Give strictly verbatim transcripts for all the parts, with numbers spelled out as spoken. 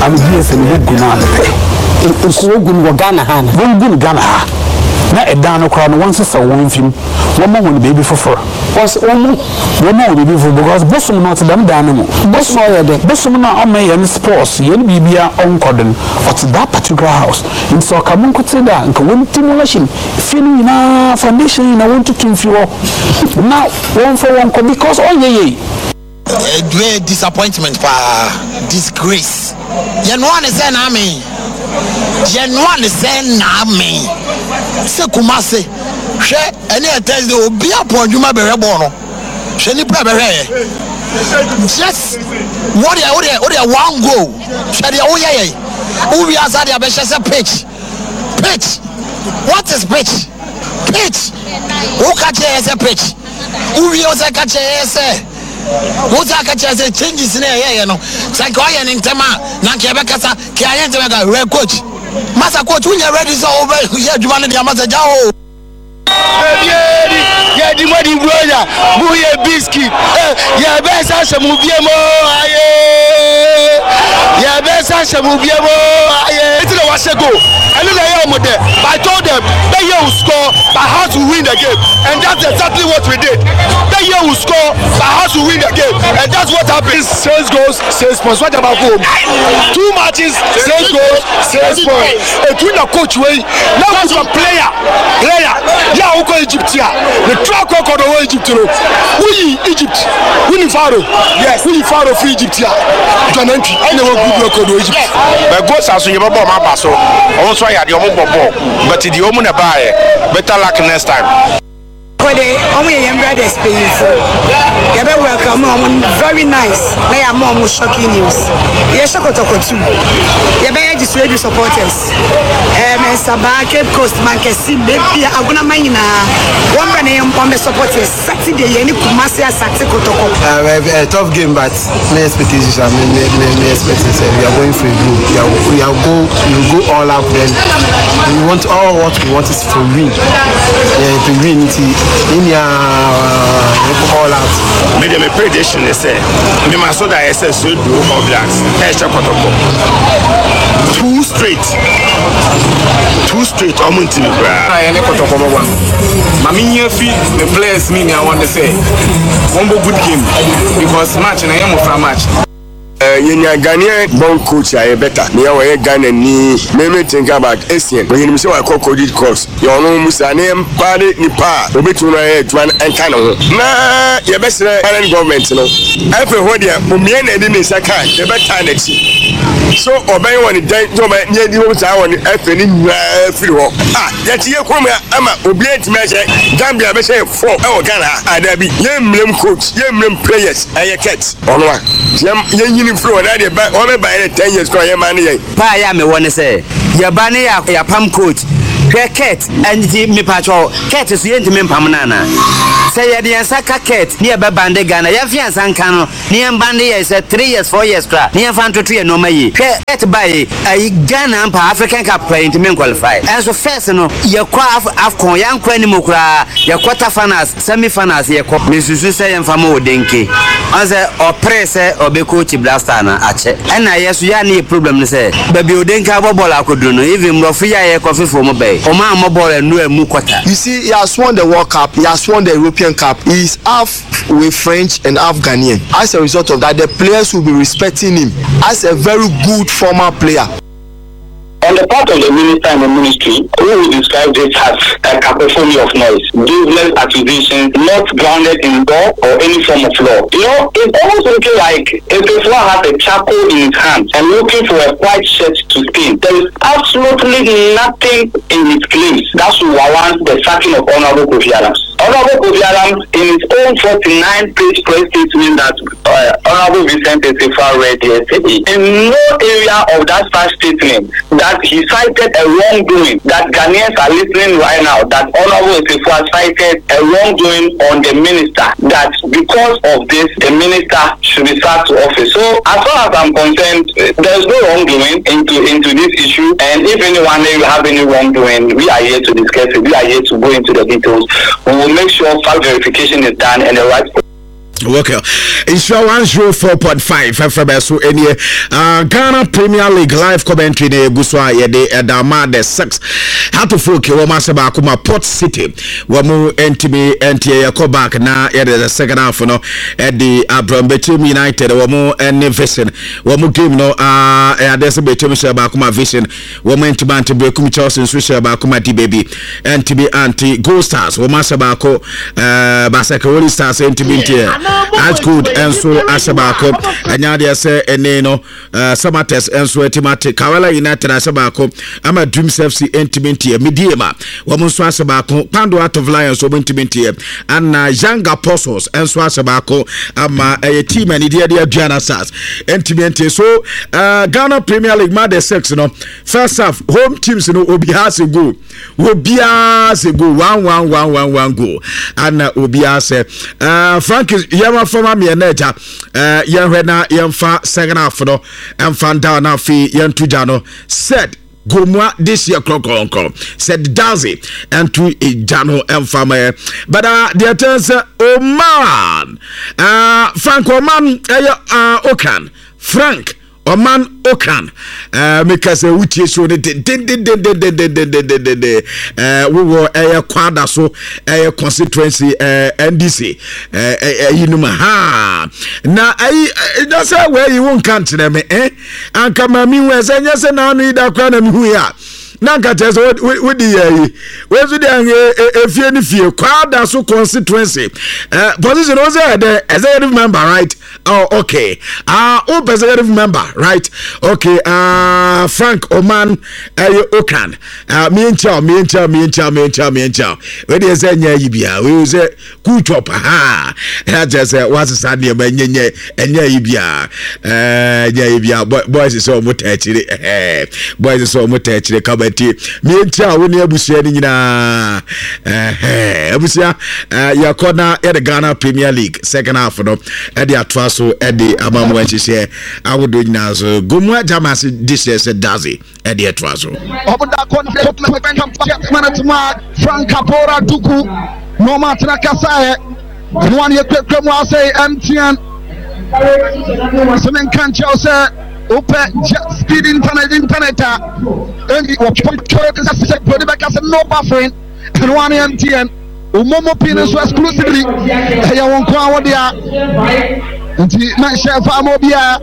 I'm here saying we go now. Nso gun wo Ghana ha na. Wo gun Ghana ha. Na edan no kra no won sesa won film. Wo ma won baby for. Was one one more baby for because bosom not them down. Bosom already. Bosom now on my sports. Yen bibia on cordon or to that particular house. In so come on consider and come stimulation. Feeling na foundation I want to to you now one for one because oh yeah a great disappointment pa disgrace. You know what say na me. You know what say na me. Se kumase. She any Thursday obi upon you ma bere born. She ni pra bere. Just what they what they what they one go. She dey oh yeah yeah. Who we as dey be say pitch. Pitch. What is pitch? Pitch. Who catch say pitch? Who we also catch say What's that catch changes in here, you know? Psychoyan in Tema, Nankabakasa, Kayan Tamaga, red coach. Master coach, when you're ready, so over here, you want to Master Jao. Yeah, the money brother, Booye Biscuit. Yeah, best as a movie more. Yeah, best as a movie more. It's a was a go. I look at them there. I told them they will score, but how to win the game. And that's exactly what we did. They will score, but how to win the game. And that's what happens. Six goals, six points. What about home? Two matches, six goals, six points. And win the coach way. Now it's a player. Player. Yeah, who Egypt here? The track record of Egypt. We Egypt. We Pharaoh. Yes. We Pharaoh for Egypt here. Can entry. I never good record of Egypt. But goals are so you baba my basso. Also I had the omo bobo. But the omo na buy. Better luck next time. Kode, omo ye brothers paying for. You be welcome, mom. Very nice. Na ya mom shocking news. Ye shokotoko too. You be just ready supporters. Eh, men Sabah, Cape Coast, Mankesi, baby, aguna mayina. One man yam pombe supporters. Saturday ye ni Kumasi asate kotoko. Uh, a tough game, but my expectations are me me me expectations. We are going for a goal. We are we are go we go all out. Then we want all what we want is for win. Yeah, to win it. In your uh, all out. Me dem prediction is say me ma so that S S do all blacks. Extra protocol. Two straight. Two straight almost in the bra. I any protocol one. Mami here fi the players me I want to say. One good game because match na yam for match. Yenya Ghanaian born coach are better. Me are Ghana ni me me think about Asian. When you say I call coded course, you know Musa name party ni pa. Obi tu na e tuan enkana ho. Na ye be say current government no. Every ho dia umie na di ni saka ye better next. So obey one day so be ye di ho sa one efe ni nyua free ho. Ah, ye tie krom ama obi entime say Gambia be say four e o Ghana. Adabi ye mlem coach, ye mlem players, aye ket. Ono wa. Ye Flow that they buy all by ten years for your money. Buy ya me wanna say. Your banner ya pam coach. Ket and me patrol. Ket is the intimate pamanana. Say the Ansaka ket near Babande Ghana. Ya fiance and cano near Bandi is a three years, four years crack. Near Fanto no may. Ket by a Ghana African Cup playing to men qualify. As a first, no, your craft Afcon, young Quenimukra, your quarter fanas, semi fanas, your cop, Missus Say and Famo Dinky. As a or press or be coach blastana at it. And I yes, you need a problem to say. Baby, you didn't have a ball I could do no, even Rofia coffee for my bay. Oma mobile and no mukwata. You see, he has won the World Cup, he has won the European Cup. He is half with French and half Ghanaian. As a result of that, the players will be respecting him as a very good former player. On the part of the minister and the ministry, who will describe this as a cacophony of noise, business acquisition, not grounded in law or any form of law. You know, it's almost looking like if the floor has a charcoal in his hand and looking for a white shirt to stain. There is absolutely nothing in his claims that should warrant the sacking of Honorable Kofi Adams. Honorable Kofi Adams, in his own forty-nine page press statement that uh, Honorable Vincent Esefa read yesterday, in no area of that such statement that he cited a wrongdoing, that Ghanaians are listening right now, that Honorable Esefa cited a wrongdoing on the minister, that because of this, the minister should be sacked to office. So, as far as I'm concerned, there is no wrongdoing into, into this issue, and if anyone may have any wrongdoing, we are here to discuss it, we are here to go into the details. We will make sure fact verification is done and the right Okay, it's your one zero four point five F M S. So any uh Ghana Premier League live commentary ne guswa ye de edama the six. How to folk wo maseba akuma Port City. Wo mu entimi entie ye ko back na ye the second half no e the Abraham Betim United wo mu ene vision. Wo mu game no uh e adese Betim sheba akuma vision. Wo mu entimi anti brekum Chelsea so sheba akuma di baby. Entimi anti Gold Stars wo maseba ako uh Basaka Holy Stars entimi entie as good and so asabako anya de say ene no samates and so etimate Kawala United asabako ama Dreams F C intimate mediema wo mo so asabako Pando Out of Lions so intimate and Young Apostles and so asabako ama a team and dia dia Diana Stars intimate so uh, Ghana Premier League ma the six no first half home teams no obi has a goal obi has a goal one one one one one goal and obi has uh Frank Yama former me energy uh yen na yen fa second half no and fan down na fi yen tuja no said Gomwa this year clock on said Dazi and to Jano and Fama. But uh the turns uh, oh man uh Frank Oman uh Okan Frank Oman Okan uh because uh which is so the den den den den den den den den uh we were a quadra so a constituency uh N D C uh you know ha na I that's where you won't count them eh and come me we say yes na no da kwa na me hu ya na nka so we di eh we so di efie ni fie quadra so constituency uh position was there executive member right oh okay ah uh, oh executive member right okay uh Frank Oman uh, Okan uh me ncha me ncha me ncha me ncha me ncha we dey say nya yi bia we say cool chop ha that just say what is that dey nya nya nya yi bia eh nya yi bia boys so mo tachire eh boys so mo tachire kabati me ncha we ne abusia ni nyina eh abusia yakona e the Ghana Premier League second half no e dey atwa so e dey amamwa nhihye awodo nyina so Gomwa Jamasi this year said Dazi e dey atwa so oboda kon Tottenham management Frank Kapora Duku no matra kasae one ye kwekwe mo say M T N semen kan Chelsea open speed internet internet and what point say body back as no buffering and one M T N umomo pin so exclusively e ya won kwa wodia nti na chef amobia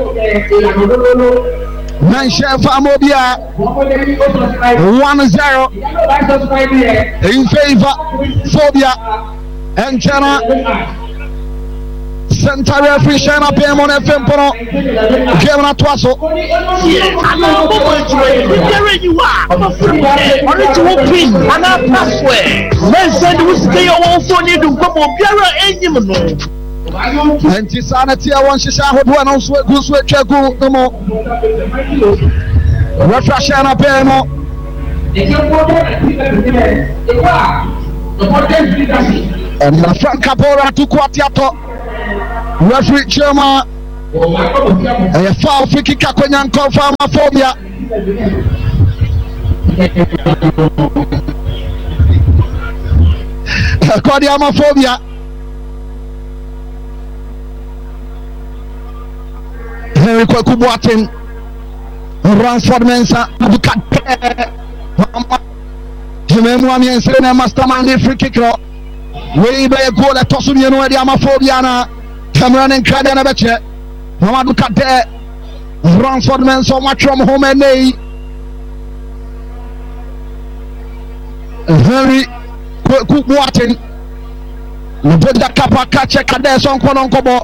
na chef amobia one zero in favor phobia and China Center referee Shana P M on F M Pono game na twaso ana bobo where you are only to open ana password men send we stay your phone need to go biara enyim no enti sanity I want shisha hodo na so gusu etwagu no referee Shana P M and na Frank Kapora to kwatiato referee Chema a foul free kick kwenye confirm phobia kwa dia phobia Henry kwa kubwatin Ransford Mensa bukat Jimemu amiensere na mastermind free kick ro we be goal atosu mienu e dia phobia na Cameron and Crad and a betcha. Mamadu Kate Ransford men so much from home and nay. Very quick watching. Nubenda Kappa Kache Kade son Konon Kobo.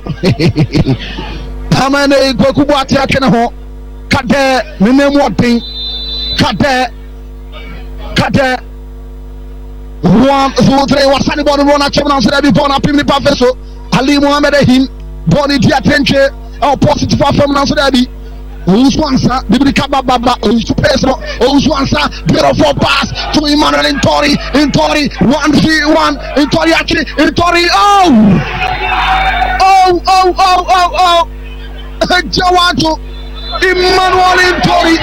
Hamane Gokubuati Akenaho Kade Minem Watting Kade Kade one two three was sunny bottom one at Chevron said before na Pimli Professor. Ali Mohammed Ahim, body the attention, or positive from Nancy Daddy. Who's one, sir? Biblica Baba, who's two person, who's one, sir? Beautiful pass to Emmanuel in Tori, in Tori, one three one, in Tori actually, in Tori. Oh, oh, oh, oh, oh, oh, Jawato, Emmanuel in Tori,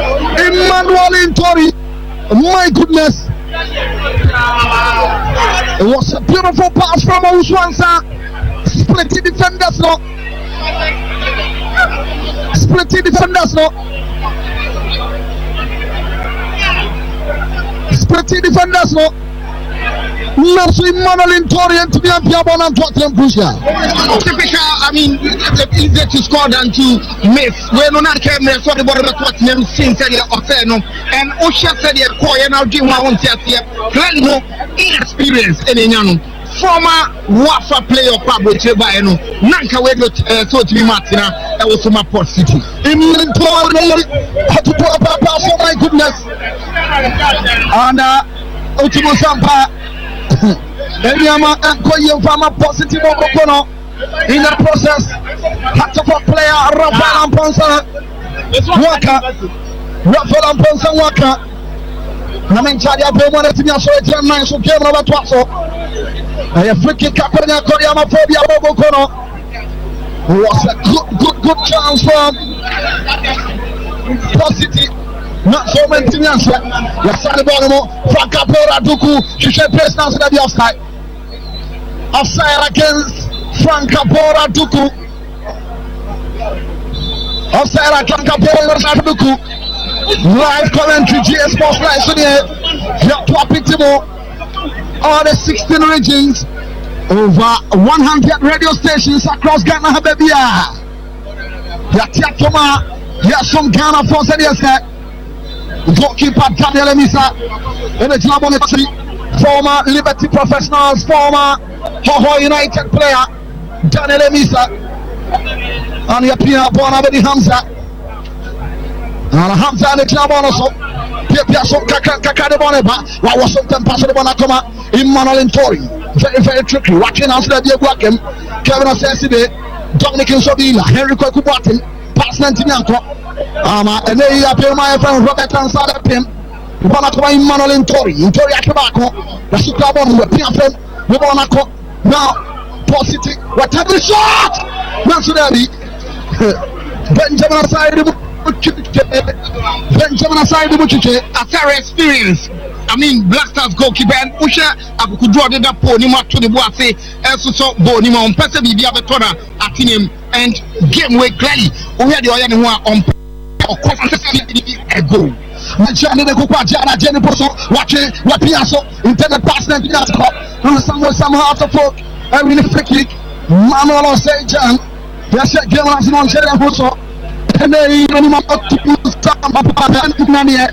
Emmanuel in Tori. My goodness. It was a beautiful pass from Uswansa. Splitty defenders, no. Splitty defenders, no. Splitty defenders, no. Mercy Manolin Torian to be a Piabon and Tottenham Crucial. Typical, I mean, it's easier to score than to miss. We're not caring for the bottom of Tottenham since the Ofeno and Osha said, Koy and I'll give my own test here. Clearly, no inexperience in Yano. Former Wafa player, Pablo Chebaino, Nanka Wedo, so to be Martina, and also my Port City. In Torian, how to put up a pass, oh my goodness. And uh, Ultimo Sampa. Eliama and Koyam Farmer positive Okono in the process. Had to for player Rafael Amponsa Waka Rafael Amponsa Waka Namin Chadia Pemona Tina so it's a nice game over Twaso. I have free kick up in the Koyama Phobia Okono. Was a good good good chance for positive. Not so many things. Yes, the ball. Franca Pora Duku. She should press now so that the offside. Offside against Franca Pora Duku. Offside against Franca Pora Duku. Live commentary G S Sports Live. So there, you have to pick them all. All the sixteen regions, over one hundred radio stations across Ghana. Habebia. Yatiatoma. Yes, some Ghana force and yes, goalkeeper Daniel Emisa in the Jabonetri, former Liberty Professionals, former Hoho United player Daniel Emisa, and Yapia Bonabedi Hamza, and Hamza and the Jabonoso, Pia so Kaka de Boneba, what was something passing on Bonacoma, Emmanuel Tori, very, very tricky, watching us the Diaguakem, Kevin Assesside, Dominic Sobila, Henry Kokubatin, Pass Nantinanko. Ama and then you appear my friend Robert Ansada Pim. We want to come in Manuel in Tori, in Tori Akabako, the Chicago, the Piafem, we want to come now. Positive, whatever shot, naturally. Benjamin aside, Benjamin aside, a fair experience. I mean, Black Stars goalkeeper and Usha, I could draw the pony to the Boise, and so Bonima on Pesa Bibia Betona at him and game way clearly. We had the other one on. Or a goal. Mentioned the Kupajana Jenny Poso, watching what Piasso, intended pass and Piasso, and someone somehow out of folk, and really free kick. Manuel Osejan, yes, game as non Jenny Poso, and they don't want to use time of Pania.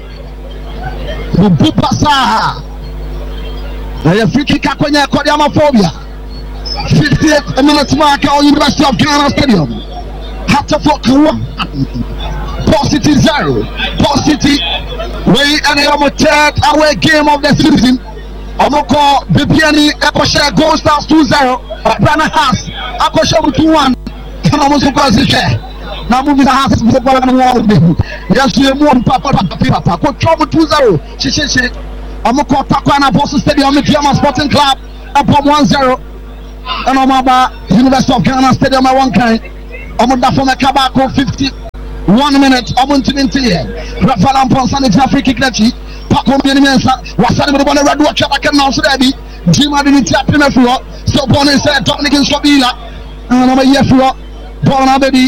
Bupasa, the free kick Akonia Kodiamaphobia, fiftieth minute mark at University of Ghana Stadium. Had to fuck Positive zero. Positive. We and a third away game of the season. Omoko Bibiani Ekosha goal stars two zero. Brana Has Akosha two one. And almost because it's there. Now moving the house with the ball and the wall. Yes, we are Papa Papa. Coach trouble two zero. She she she. Omoko Takwana Boston Stadium with Yama Sporting Club upon one zero. And Omaba University of Ghana Stadium at one kind. Omoda from a Kabako fifty. One minute, Omuntinti, Rafael Amponsan, it's a free kick. Paco Mensa, Wasani with the red watch, I can now say, Jima didn't tap him if you are. So Bonnie said, Dominic and Sobila, and I'm a year for Bona baby.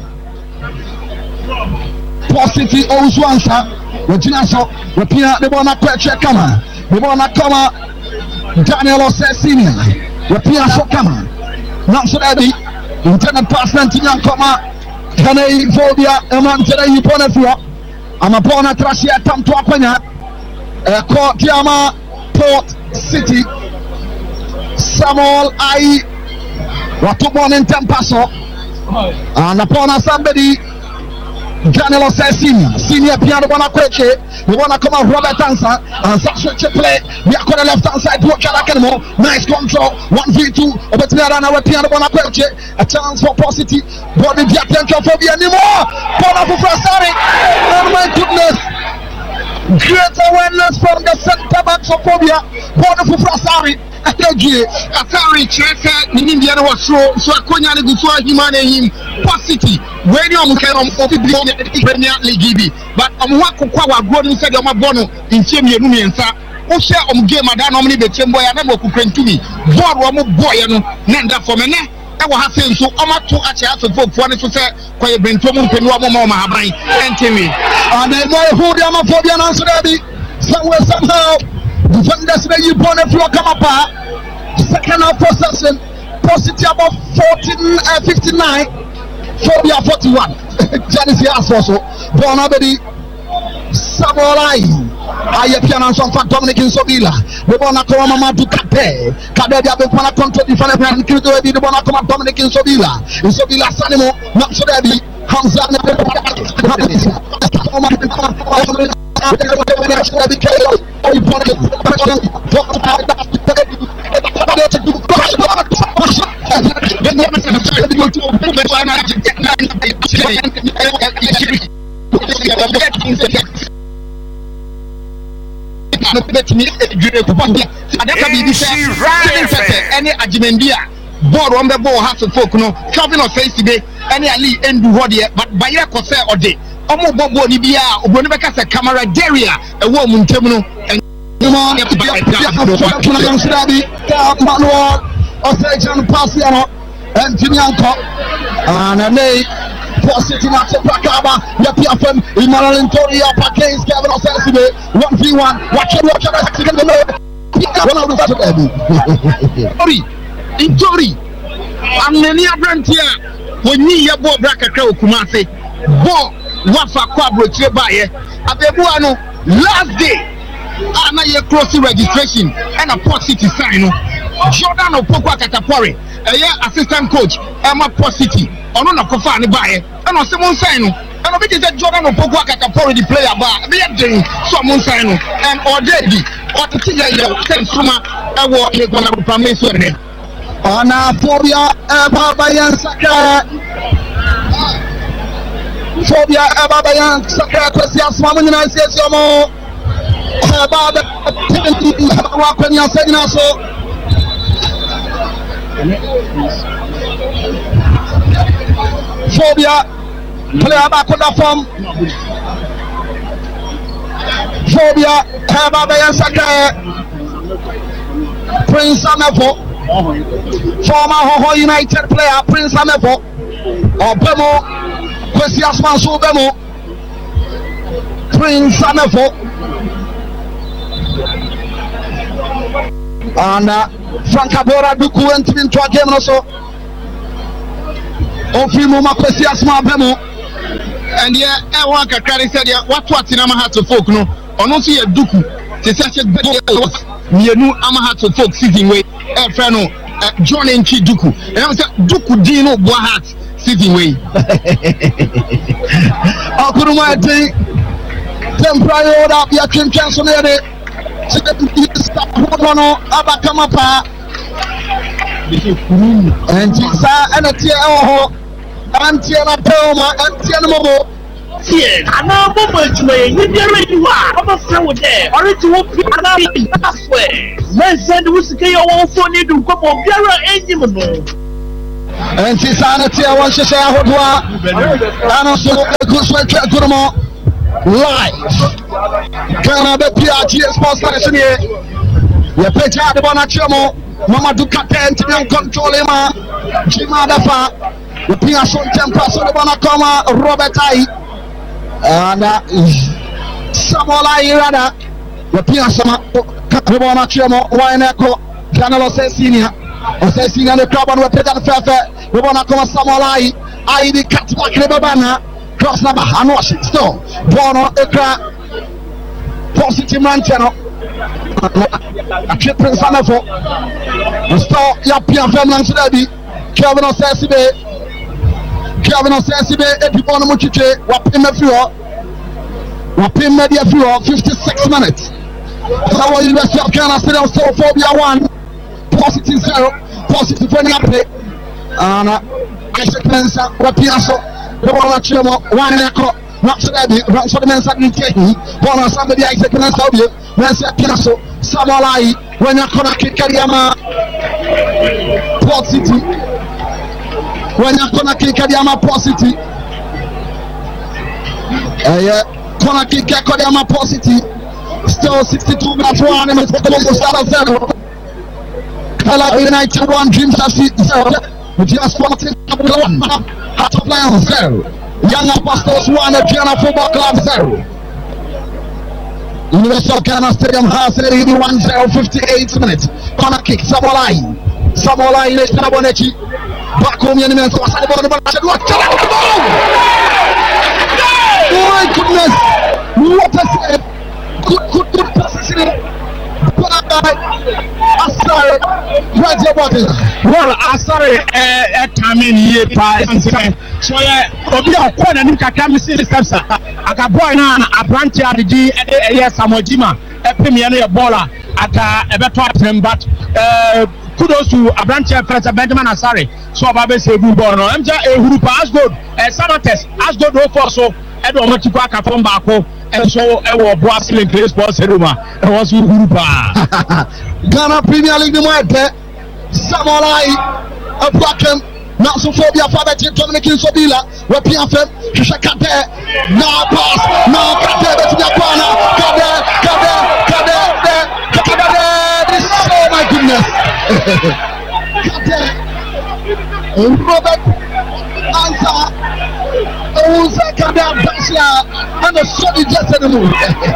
Positive Oswansa, Regina so, Rapina, the Bona Quetcha Kama, the Bona Kama, Daniel Ose Senior, Rapina so Kama, not so Eddie, Lieutenant Pastor Tinan Kama. Can I phobia a man today you pon a floor? I'm a pon a trashia tam to apanya. A court Yama Port City Samuel I what to born in Tempaso and upon a somebody Daniel says senior senior piano wanna queche we wanna come out Robert Ansa and such a play we are going to left hand side watch like anymore nice control one v two but we are on our piano wanna queche a chance for positive body the attention for the anymore corner for Frasari oh my goodness great awareness from the center back for Phobia corner for Frasari Ategi Atari Chese Ninidiana was so so Konya ne guso ahimane him positive when you am can obi bi the Premier League bi but am wa kokwa wa gro ni said am bono in chemi enu miensa o share om game ada no mni be chembo ya na mo kukrentumi board wo mo boy no na nda for me ne e wo ha se nso o ma to a che asofofo ne so se kwaye bento mo mpeni wo mo ma haban entimi and then boy who the amophobia na so there be somewhere somehow defenders may you born if you come up second half possession positive about fourteen uh, fifty-nine phobia forty-one Janice also born abedi Samurai aye piano son fa Dominic Nsobila we bona ko mama du kate kade dia be pona control di fane plan krito e di bona ko Dominic Nsobila Nsobila sanimo na so there be Hamza ne any ajimendia board on the ball has to folk no Calvin or face today any ali endu ho de but by your cause or day omo bobo ni bia oboni beka se camera deria e wo mu ntem no Manuel Osejan Pasiano and Timianko and Ney Positive Nato Prakaba Yapiafem Emmanuel Intoria Pakins Kevin Osesibe one v one watch it watch it Sorry Intori Amneni Abrantia when you ya bo braka kwa Kumase bo wafa kwa brochie baye abebuano last day ana ye cross registration and a Port City sign no Jordan Opokwa Katapore eye assistant coach Emma Port City ono na kofa ne baye and o se mon sign no and o be say Jordan Opokwa Katapore the player ba be dey so mon sign no and already o te ya ye ten suma e wo e gona pame so ne ana phobia e baba yan saka phobia e baba yan saka kwesi asma mo nyina siesie mo e baba tenti wa kwenya segna so phobia player back on the form phobia e baba yan saka Prince Amefo former Hoho United player Prince Amefo Obemo Kwesi Asman so Obemo Prince Amefo and uh, Frank Abora Duku went into a game also Ofimu Kwesi Asman Obemo and yeah I want to carry said what what in Amaha to folk no ono so ye Duku te say mienu Amaha to folk season way e friend no John Enchi Duku and I say Duku Dino Boahat sitting way Akuruma dey temporary order ya Kim Cancel there stop no abakama pa and sa and tie ho antie na pelma antie no mo tie ana mo mo tue ni biara ni wa oba fra wo there ori ti wo pi ana aswe men send wo sike yo wo fo ni du ko mo biara enyim no and sa na tie won hye ahodoa ana so ku so twa kurumo live kana be P R G sports station here ya pecha de bona chemo mama du katent ni control ma jima dafa ya pia son tempo so de bona koma Robert Ai and uh, Samola Irada ya pia sama de bona chemo wine ko Canelo Senior o Senior ne club on we pecha de fefe de bona koma Samola Ai Ai di kat back de babana cross number and wash it still Bono Ekra positive man channel a trip Prince Amefo still ya pia family so there be Kevin Osesibe Kevin Osesibe e people no muchiche wapim afio wapim media afio fifty-six minutes Sawa University of Ghana Stadium still phobia one positive zero positive when you play and Isaac Mensa wapia so the ball at Chemo, one echo, not so that runs for the men's taking. One on somebody I take an Saudi, Mensa Picasso, Samalai, when you're gonna kick Kariama Port City. When you're gonna kick Kariama Port City. Uh, yeah, gonna kick Kariama Port City. Still sixty-two minutes one in the Columbus out of zero. Kala United one, Dreams F C zero. Regina Sporting one, Heart of Lions zero. Young Apostles one, Regina Football Club zero. University of Ghana Stadium has one zero, fifty-eight minutes. Corner kick, Sabolai. Sabolai is Nabonechi. Back home, the enemy. Oh my goodness! What a save! Good, good, good positioning. Asare, where's your body? Well, Asare, eh, Tamin, ye pa, so yeah, Obi Okwana ni kakra mi see steps. Aka boy na abranti adidi e ye Samojima, e premier na baller aka ebeto atrem but eh kudos to abranti first Benjamin Asare. So Ababe say good ball no. Emja ehuru pa Asgod, eh Sanates, Asgod do for so e do mo tikwa aka from baako. And so I will blast in place for Seruma. I was Ghana Premier League, the Mwete Samurai, a Blackham, not so phobia for the Dominic Sobila, where P F M, Shakate, now pass, now Kate, to the corner, Kade, Kade, Kade, Kade, this is oh my goodness. Kade, Robert, answer. Who's a Kada Basha and a solid just in the mood.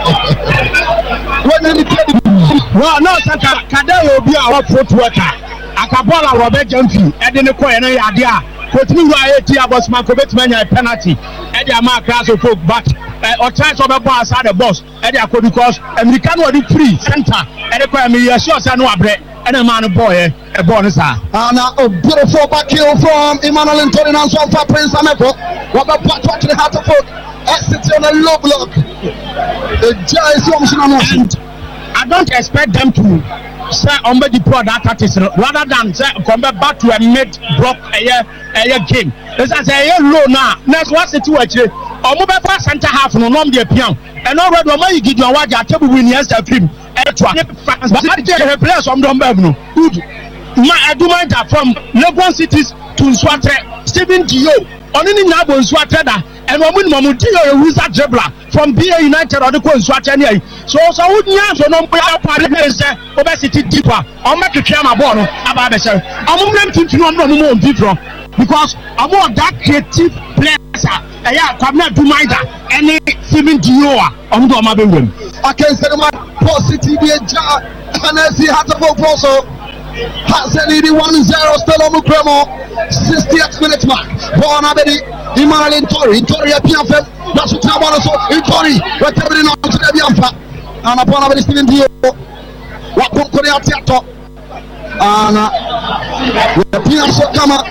When they tell you, well, no, Santa Kada will be our foot worker. Akabola Robert Johnson, and then the coin idea. Continue to have a smart commitment and penalty. And the mark class of folk, but or tries of a boss at the boss, and they are because American or the free center, and the coin me assures I know a bread. And a man, a boy, a bonus. And a beautiful back heel from Emmanuel Antonio and so far Prince Ameko. What about Pat to the heart of foot? Exit on a low block. The Giants and I don't expect them to say on the product artist rather than say come back to a mid block a year a year game. This is a year low now. Next what's the two actually? Or mobile pass center half no nom the piano. And already when you get your watch at table win yesterday film. Extra. But I take a place from Dombevno. Good. I do mind that from Legon cities to Swatre, Stephen Dio, only Nabo Swatre, and Woman Mamudio, who's a dribbler from B A United or the Queen Swatre. So, so would you have no parliament obesity deeper? I'll make a camera born about the show. I'm going to know more different because I'm more that creative player. I have not do mind that any Stephen Dio on the Mabin. I can say my positive jar and I see how to vote also. Has any one zero still on the Cremo, sixtieth minute mark. Born Abedi, Emmanuel Tori, Tori P F M, that's what I want to say. Tori, we're telling you to the Bianfa. And upon Abedi Stephen Dio, what come Korea Theater. And the P F M come up.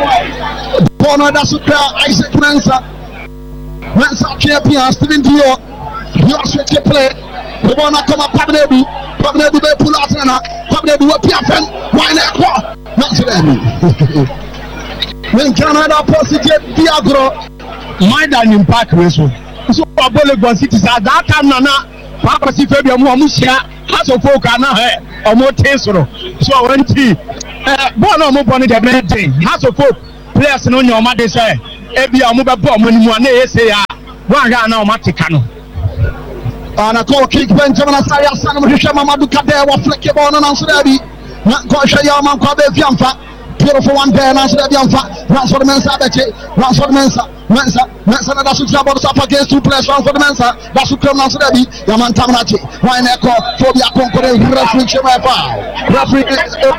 Born Adasuka, Isaac Mensa. Mensa K P and Stephen Dio. You are switch to play. The one that come up, Pabnebu, Pabnebu, they pull out and Pabnebu, P F M, why not? Not to them. When Canada positive, Diagro, my dining park race. So, a Bolivar cities at that time, Nana, Papa Sifabia Musia, has a folk and a more taste. So, I went to Bono Muboni, the main thing, has a folk, players in your mother say, Ebi Amuba Bomb when you want to say, one guy now, Maticano. And a call kick Benjamin Asaya San Rishama Madukade was flexible on Ansrebi. Not Kosha Yaman Kwabe Fiamfa. Beautiful one there, Ansrebi Amfa. Runs for the Mensa Betty. Runs for the Mensa. Mensa. Mensa Nadasu Jabot up against two players. Runs for the Mensa. That's who come Ansrebi. Yaman Tamanachi. Why Neko? Phobia Concord. Referee Chema Foul. Referee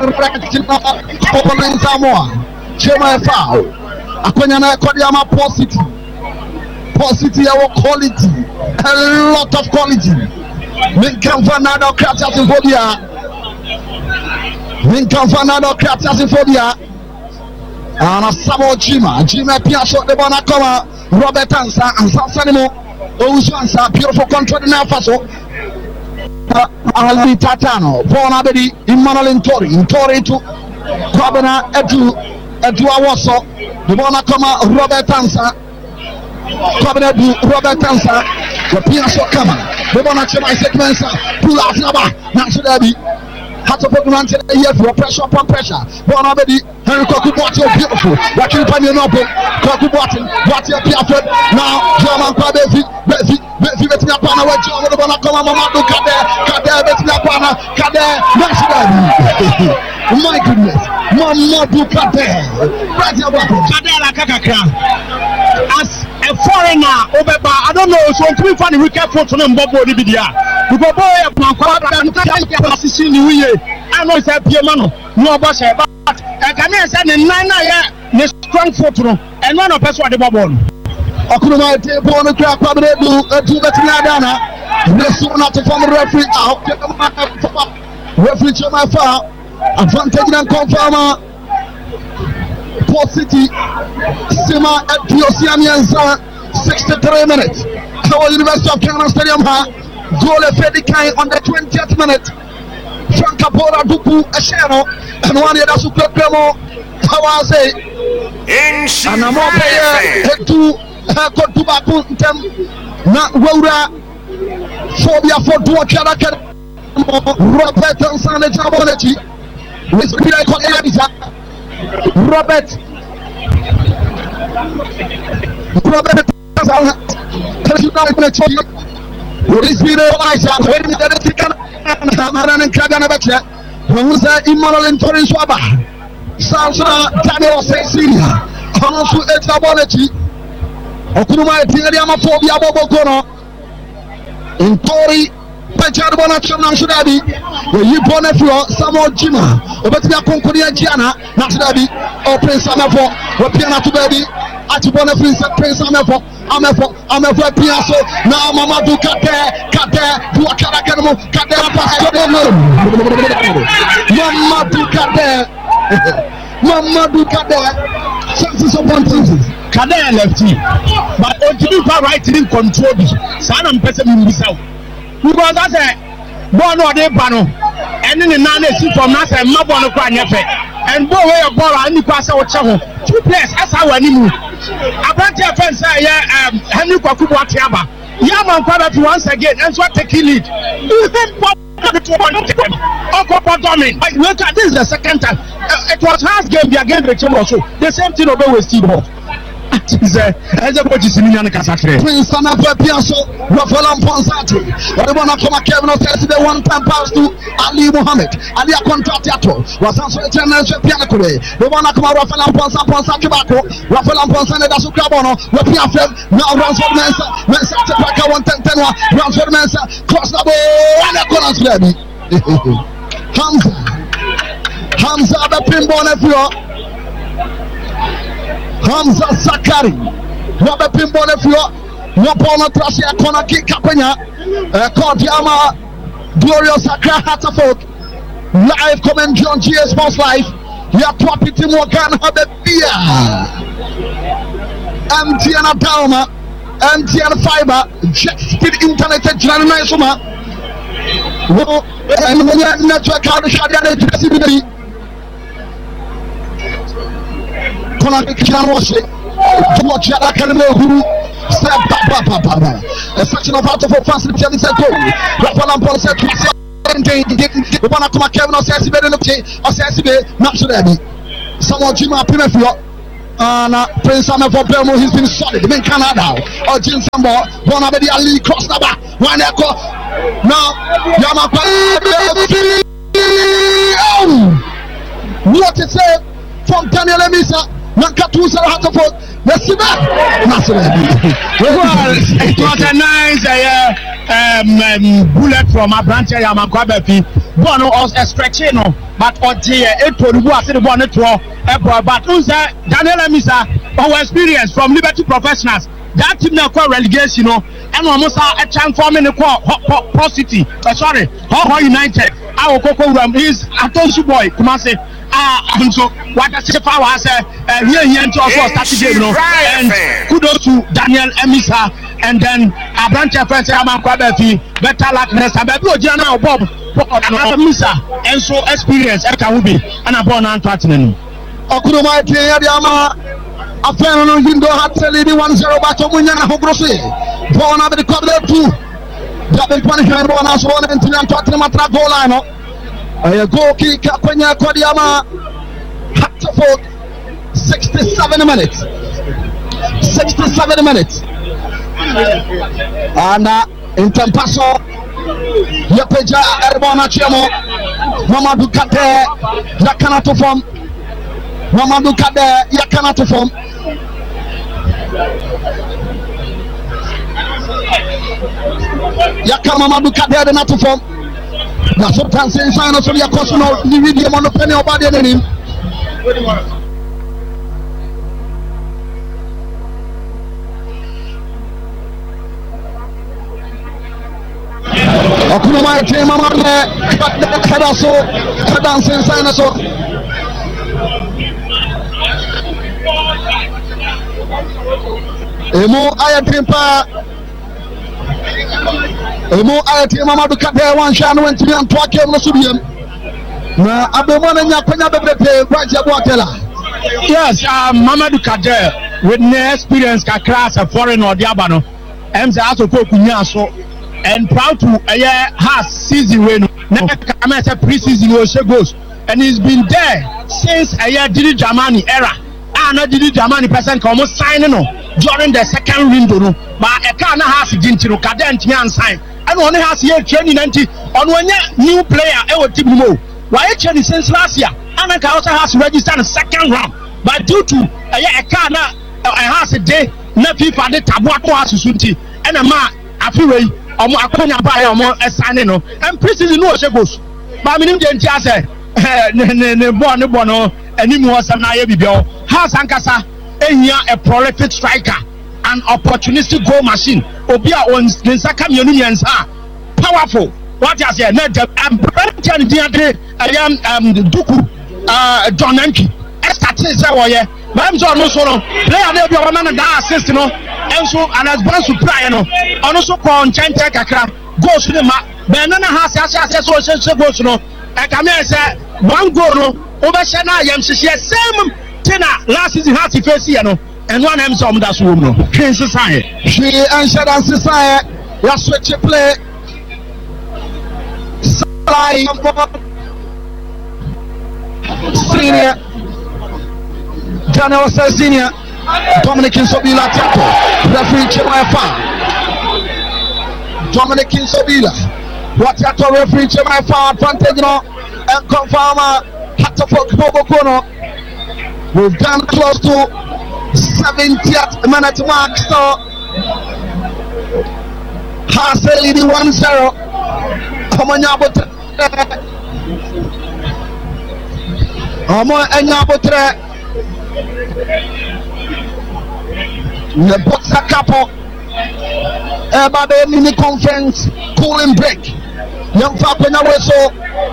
Open Samoa. Chema Foul. Aquana Kodiama Positive. Positive quality, a lot of quality. Minkan Fanado Kratas in Phobia. Minkan Fanado Kratas in Phobia. And a Sabo Jima, Jima Piasso de Bonacoma, Robert Ansa, and Sansanimo, Ouswansa, beautiful control in Alfaso. Ali Tatano, Bonabedi, Emmanuel Tori, Tori to Robina Edu, Edu Awaso, the Bonacoma, Robert Ansa. Cabinet Robert Tansa, the Piasso Kama, the Bonachema Segments, pull out Naba, Nancy Debbie, had to put one to the year for pressure upon pressure. Bonabedi, Henry Cocubotti, beautiful, watching Pamino, Cocubotti, Wattia Piafred, now German Pabevi, Bevi, Bevi, betting upon a wedge over the one come on Mamadou Kade, Kade betting upon a Kade, my goodness, Mamadou Kade, Kade la kakakra. As a foreigner, Obeba, I don't know, so to be funny, we can't put on Bobo Nibidia. Because boy, I'm assisting the way. I know it's a piano, no boss, but I can say the nine strong foot, and one of us what the bubble. Okuruma te bono kwa kwabere du etu betina dana nesu na to form referee out referee chama fa advantage and confirm Port City Sima at Piosiamianza sixty-three minutes our University of Ghana Stadium ha goal Fedi Kai on the twentieth minute Franka Bora Dupu Eshero and one year that's Ukremo Hawaze and I'm up here to Got to back on them. Not Rhoda Phobia for Dua Karaka Robert and San Jabonetti. With Pila Colabisa Robert Robert This video I shall wait in the Tikan Samaran and Kaganabacha. Who's that immoral in Torres Waba? Sansa Daniel Cecilia. Honsu Etabonetti. Okuruma etinga dia mafobia bobo kono Ntori Pechard bona chama Sudabi ye yibone fio Samo Jima obeti akonkoni agiana na Sudabi o Prince Amefo we piana to baby ati bone Prince Prince Amefo Amefo Amefo piaso na Mamadou Kade Kade Dua Karaka mo Kade pass to Mamadou Kade Mamadou Kade chances upon chances Kade lefty, but Ojibipa right in control. Sana mpese mbisa. Because I say, born or they bano, and then the nine see from us and Mabon kwa nyefe, and go away a ball and you pass out channel. Two players, that's how I knew. I brought your friends, yeah, Henry Kwakubu Atiaba. Yaman Kwabati once again, and so take lead. Look at this is the second time. Uh, it was half game again the chamber also. The same thing over with Steve Ball. Prince Sanafa Piasso, Rafael Ponsati, but one of my Kevin says the one time pass to Ali Mohammed, Ali Contratiato, was also a channel piano. The one of Rafael Ponsa Ponsa Tobacco, Rafael Ponsa and Asukabono, Rapiafel, now runs for Mensa, Mensa Tobacco one ten ten, runs for Mensa, cross the ball, and a corner baby. Hamza, Hamza, the pinball nephew. Hamza Sakari, Robert Pimbone Flo, Wapona Trasia Kona Kapenya, Kordiama, Glorious Sakra Hatterfolk, live comment John G S Sports Live, ya property Morgan have a beer, M T N Adalma, M T N Fiber, Jet Speed Internet, General Suma, and the network card Shadia. Kona kina washe to watch that kind of who step papa papa a section of out of facility and said go Rafael Paul said the one to my Kevin or says better look or says be not so ready someone Jima Pinafio and Prince Amefo Belmo he's been solid men Canada or Jim Sambo one of the Ali cross the back one echo now Yama what it say from Daniel Emisa Nankatusa Hatterfolk, let's see that. Well, it was a nice uh, um, um, bullet from a branch of Yamakwabepi. Bono was a stretching, but what the eight to the was the bonnet to a but Unza Daniel Emisa, our experience from Liberty Professionals. That team now called relegation, you know, and almost a transforming the Port City. Uh, sorry, Ho United. Our Coco Ram is a Toshi boy, Kumase. Ah, and so what I say, I said, here he entered also started game, and kudos to Daniel Emisa, and then a branch of friends, Yaman Kwabefi, better luck next time. But Jana Bob, Emisa, and so experience, Eka Ubi, and a born Antwerpen. Okuruma Yama, a friend of Hindo had to lead one zero back to Munyana Hogrosi, born over the Cobble two. Double punishment, one as one into Antwerpen goal line. A goal kick Kwenya Kodiama Hatterfolk sixty-seven minutes sixty-seven minutes and uh, Intampaso Yapeja Erbona Chemo Mamadou Kade Yakana to form Mamadou Kade Yakana to form Yakama Mamadou Kade de not to form na sometimes inside of your personal ni video on the penny about the name Okuna my team mama kada so kada inside so Emo ayatimpa Emo ayati Mamadou Kade wan shan went to me and talk him no subiem. Na abemona nya kwanya bebrete kwaje boatela. Yes, um, Mamadou Kade with no experience ka class a foreign or diaba no. Em say aso ko kunya so and proud to uh, has season we no. Na come say pre-season we she goes and he's been there since a year Didi Jamani era. Ah na Didi Jamani person come sign no during the second window no. But e ka na has gintino Kade ntimi ansign. And one has here training ninety on one new player ever team mo. Why training since last year? And I also has registered a second round. But due to a car now a house a day, na people the tabuato has sunti and a man a few way or more a buy or more a sign no and precisely no she goes. But I mean the say ne bono bono anymore some na bibio house ankasa a prolific striker. An opportunistic goal machine. Obia on Linsaka Munians are powerful. What I say, I'm pretty diatre. I am um Duku uh John Enki. Estatis away. I'm John Musono. Player there be a man and assist no. And so and as Ban Supra no. And also con Chanta Kakra goes to the map. Banana has access so goes no. I come here say one goal no. Over Shana Yam she same Tina last season has to face here no. And one M some that's woman. King Society. She answered and Society. You switch play. Senior. Daniel says senior. Dominic Insobila tackle. Referee Chemafa. Dominic Insobila. What tackle referee Chemafa advantage no and confirm Hatta for Bobo Kono. We've done close to seventieth minute mark, so Hassel leading one zero. Come on, Yabotre. Come on, Yabotre. The Boxer couple. Everybody mini conference, cooling break. Young Papa now so.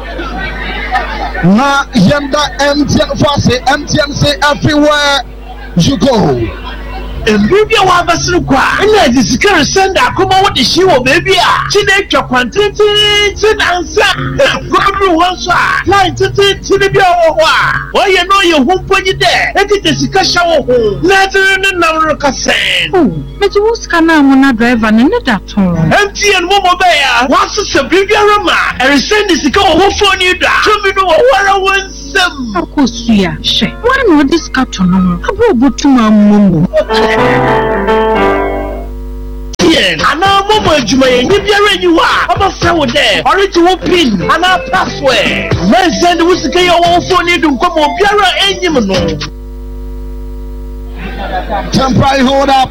Na Yenda M T N Fase, M T N say everywhere you go. And baby, I was so quiet. And this is going to send a come out the show, baby. She did your quantity to answer. Probably once, like to the bill. Why you know you won't put it there? Let it is a shower. Never in a number of cassette. Oh, but you was can I drive and in that home. Empty and Momo Bear. What's a baby Roma? And send this go home for you. Tell me what I want. Of course, yeah, she. Why not this carton? I brought to my mumbo. Yeah, and now, Momo, you may be you are. I'm a fellow there. Original pin and our password. Then send the whiskey your own phone to come on, Piera and you know. Temporary hold up.